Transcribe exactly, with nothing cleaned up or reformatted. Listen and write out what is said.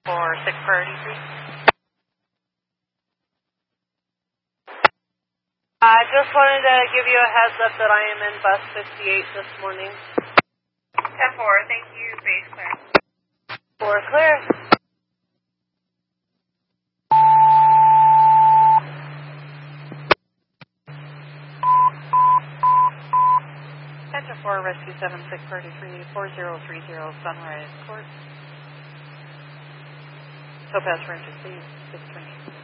for six priority three. I just wanted to give you a heads up that I am in bus fifty-eight this morning. ten four, thank you, base clear. four clear. ten four, rescue seven six thirty-three, four zero three zero, Sunrise Court. Topaz Ranger, please, six twenty.